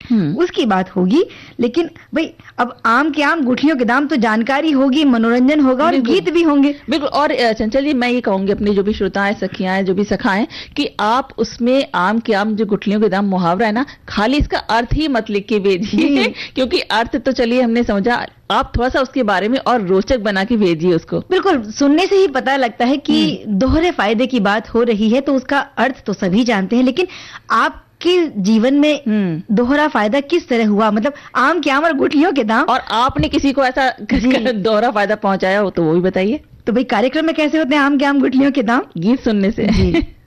उसकी बात होगी। लेकिन भाई अब आम के आम गुठलियों के दाम, तो जानकारी होगी, मनोरंजन होगा और गीत भी होंगे। बिल्कुल। और चंचल जी, मैं ये कहूंगी अपने जो भी श्रोता है, सखियां हैं, जो भी सखा हैं, कि आप उसमें आम के आम जो गुठलियों के दाम मुहावरा है ना, खाली इसका अर्थ ही मत लिख के भेजिए क्योंकि अर्थ तो चलिए हमने समझा, आप थोड़ा सा उसके बारे में और रोचक बना के भेजिए उसको। बिल्कुल, सुनने से ही पता लगता है कि दोहरे फायदे की बात हो रही है, तो उसका अर्थ तो सभी जानते हैं, लेकिन आपके जीवन में दोहरा फायदा किस तरह हुआ, मतलब आम के आम और गुठलियों के दाम, और आपने किसी को ऐसा दोहरा फायदा पहुंचाया हो तो वो भी बताइए। तो भाई कार्यक्रम में कैसे होते हैं आम के आम गुठलियों के दाम? गीत सुनने से।